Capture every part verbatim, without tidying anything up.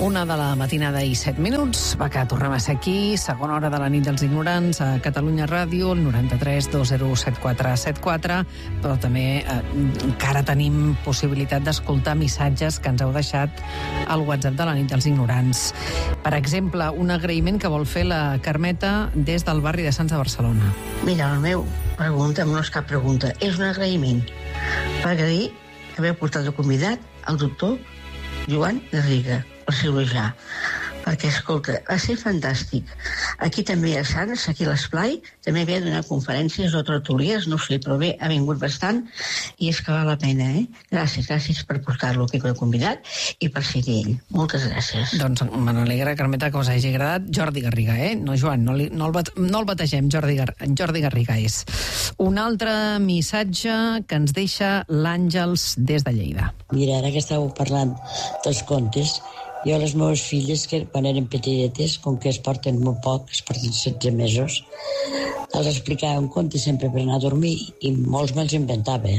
Una de la matinada i set minuts. Va, que tornem a ser aquí, segona hora de la nit dels ignorants, a Catalunya Ràdio, el noranta-tres dos zero set quatre set quatre, però també eh, encara tenim possibilitat d'escoltar missatges que ens heu deixat al WhatsApp de la nit dels ignorants. Per exemple, un agraïment que vol fer la Carmeta des del barri de Sants de Barcelona. Mira, el meu pregunta no és cap pregunta, és un agraïment per agrair haver portat el convidat al doctor Joan Garriga, el cirurgià, perquè, escolta, va ser fantàstic. Aquí també a Sants, aquí a l'Esplai, també ve a donar conferències o tertúlies, no sé, però bé, ha vingut bastant i és que val la pena, eh? Gràcies, gràcies per portar-lo aquí com a convidat i per ser-hi ell. Moltes gràcies. Doncs me n'alegra, Carmeta, que us hagi agradat. Jordi Garriga, eh? No, Joan, no, li, no, el, bat, no el bategem, Jordi, Gar, Jordi Garriga és. Un altre missatge que ens deixa l'Àngels des de Lleida. Mira, ara que estàveu parlant dels contes, jo les meves filles, que quan eren petitetes, com que es porten molt poc, es porten setze mesos, els explicava un conte sempre per anar a dormir i molts me'ls inventava.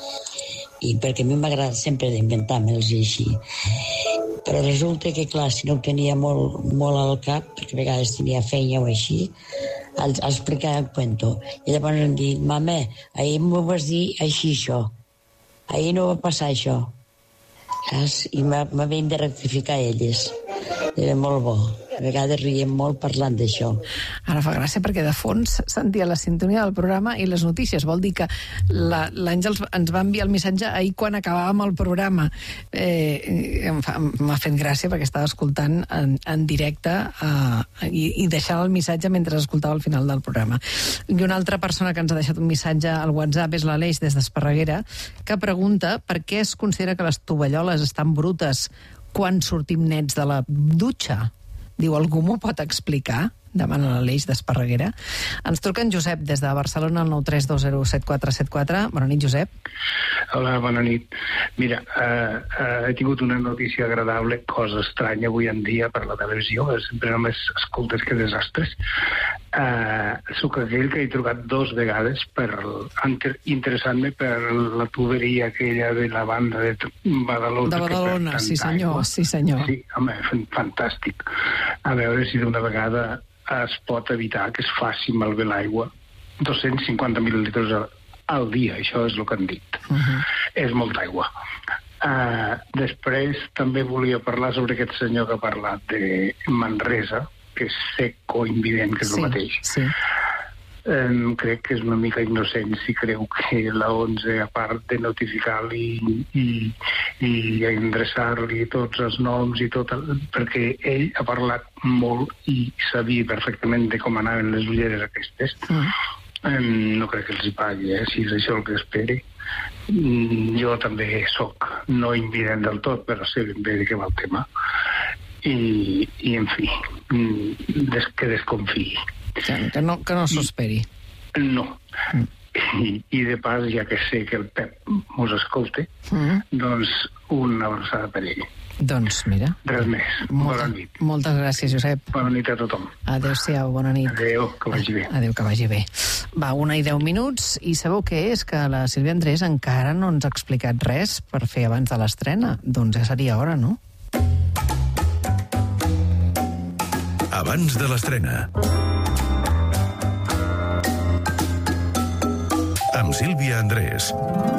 I perquè a mi m'agrada sempre d'inventar-me'ls i així. Però resulta que, clar, si no ho tenia molt, molt al cap, perquè a vegades tenia feina o així, els, els explicava un cuento. I llavors em dit, mama, ahir m'ho vas dir així, això. Ahir no va passar això. I m'havien de rectificar elles. Era molt bo. A vegades riem molt parlant d'això. Ara fa gràcia perquè de fons sentia la sintonia del programa i les notícies. Vol dir que l'Àngels ens va enviar el missatge ahir quan acabàvem el programa. Eh, M'ha fet gràcia perquè estava escoltant en, en directe eh, i, i deixava el missatge mentre escoltava el final del programa. I una altra persona que ens ha deixat un missatge al WhatsApp és l'Aleix des d'Esparreguera, que pregunta per què es considera que les tovalloles estan brutes quan sortim nets de la dutxa. Diu, algú m'ho pot explicar? Demana l'Aleix d'Esparreguera. Ens truca en Josep des de Barcelona al nou tres dos zero set quatre set quatre. Bona nit, Josep. Hola, bona nit. Mira, eh, eh, he tingut una notícia agradable, cosa estranya avui en dia per la televisió, sempre només escoltes que desastres. Eh, soc aquell que he trucat dos vegades per interessant-me per la tuberia aquella de la banda de Badalona. De Badalona, sí senyor, sí senyor. Sí, home, fantàstic. A veure si d'una vegada es pot evitar que es faci malbé l'aigua. dos-cents cinquanta mil·lilitres al dia, això és el que han dit. Uh-huh. És molta aigua. Uh, després també volia parlar sobre aquest senyor que ha parlat de Manresa, que és sec o invident, que és sí, el mateix. Sí. Um, crec que és una mica innocent si creu que la onze, a part de notificar-li i, i endreçar-li tots els noms i tot, el, perquè ell ha parlat molt i sabia perfectament de com anaven les ulleres aquestes. Mm. Um, no crec que els hi pagui, eh, si és això el que esperi. Mm, jo també soc no invident del tot, però sé ben bé de què va el tema. I, i en fi, des, que desconfiï. Que no, que no s'ho esperi. No. Mm. I, I de pas, ja que sé que el Pep mos escolta, mm. doncs una abraçada per ell. Doncs mira. Res més. Molta, bona nit. Moltes gràcies, Josep. Bona nit a tothom. Adéu-siau, bona nit. Adéu, que vagi bé. Adéu, que vagi bé. Va, una i deu minuts, i sabeu què és? Que la Sílvia Andrés encara no ens ha explicat res per fer abans de l'estrena. Doncs ja seria hora, no? Abans de l'estrena. Amb Sílvia Andrés.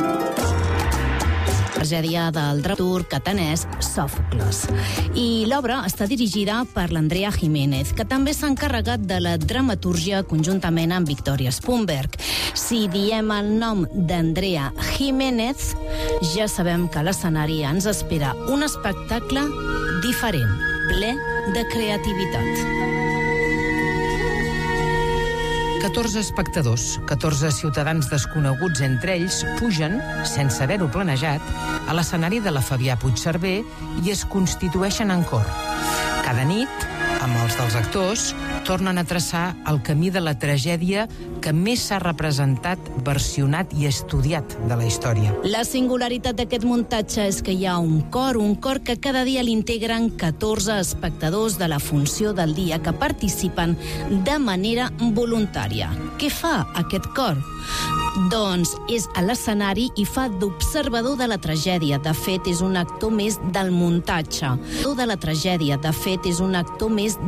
Tragèdia del dramaturg atenès Sòfocles. I l'obra està dirigida per l'Andrea Jiménez, que també s'ha encarregat de la dramatúrgia conjuntament amb Victoria Spunberg. Si diem el nom d'Andrea Jiménez, ja sabem que a l'escenari ens espera un espectacle diferent, ple de creativitat. catorze espectadors, catorze ciutadans desconeguts entre ells, pugen, sense haver-ho planejat, a l'escenari de la Fabià Puigcerver i es constitueixen en cor. Cada nit, amb els dels actors, tornen a traçar el camí de la tragèdia que més s'ha representat, versionat i estudiat de la història. La singularitat d'aquest muntatge és que hi ha un cor, un cor que cada dia l'integren catorze espectadors de la funció del dia que participen de manera voluntària. Què fa aquest cor? Doncs és a l'escenari i fa d'observador de la tragèdia. De fet, és un actor més del muntatge. De la tragèdia. De fet, és un actor més